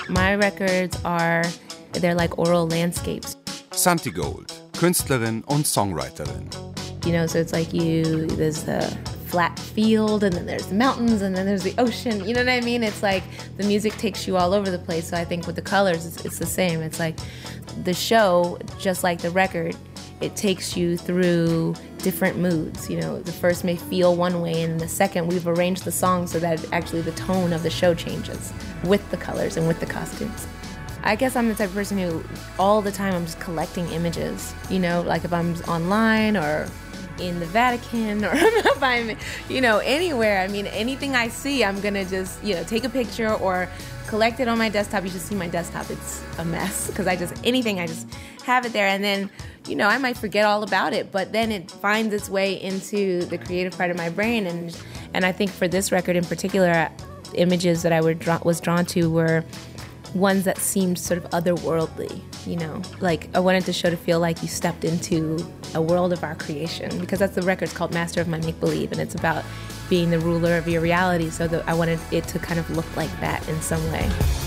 My records they're like oral landscapes. Santi Gold, Künstlerin und Songwriterin. You know, so it's like there's the flat field, and then there's the mountains, and then there's the ocean. You know what I mean? It's like the music takes you all over the place. So I think with the colors, it's the same. It's like the show, just like the record, it takes you through different moods. You know, the first may feel one way, and the second we've arranged the song so that actually the tone of the show changes with the colors and with the costumes. I guess I'm the type of person who all the time I'm just collecting images, you know, like if I'm online or in the Vatican or if I'm, you know, anywhere. I mean, anything I see, I'm going to just, you know, take a picture or collect it on my desktop. You should see my desktop. It's a mess because I just have it there. And then, you know, I might forget all about it, but then it finds its way into the creative part of my brain. And I think for this record in particular, images that I was drawn to were ones that seemed sort of otherworldly, you know, like I wanted the show to feel like you stepped into a world of our creation, because that's the record's called Master of My Make-Believe, and it's about being the ruler of your reality. So I wanted it to kind of look like that in some way.